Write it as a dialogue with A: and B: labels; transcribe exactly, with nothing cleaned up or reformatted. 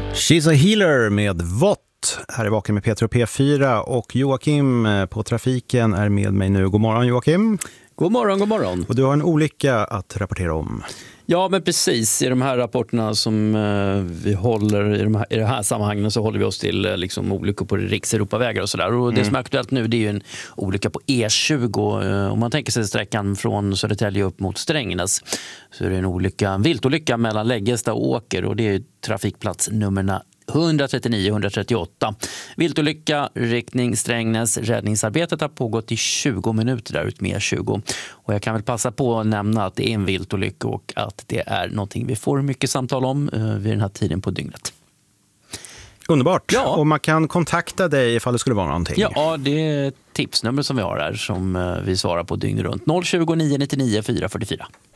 A: She's a healer med Vott. Här är Vaken med Peter och P fyra och Joakim på trafiken är med mig nu. God morgon Joakim.
B: God morgon, god morgon.
A: Och du har en olycka att rapportera om.
B: Ja, men precis. I de här rapporterna som eh, vi håller i, de här, i det här sammanhangen så håller vi oss till eh, liksom, olyckor på rikseuropavägar och sådär. Och mm. det som är aktuellt nu det är ju en olycka på E tjugo. Eh, om man tänker sig sträckan från Södertälje upp mot Strängnäs så är det en olycka, en viltolycka mellan Läggesta och Åker och det är trafikplats nummerna etthundratrettionio etthundratrettioåtta. Viltolycka, riktning Strängnäs. Räddningsarbetet har pågått i tjugo minuter där ut med tjugo. Och jag kan väl passa på att nämna att det är en viltolycka och att det är någonting vi får mycket samtal om eh, vid den här tiden på dygnet.
A: Underbart.
B: Ja.
A: Och man kan kontakta dig ifall det skulle vara någonting.
B: Ja, det är ett tipsnummer som vi har här som eh, vi svarar på dygnet runt. noll tjugo, nio nittionio, fyra fyrtiofyra.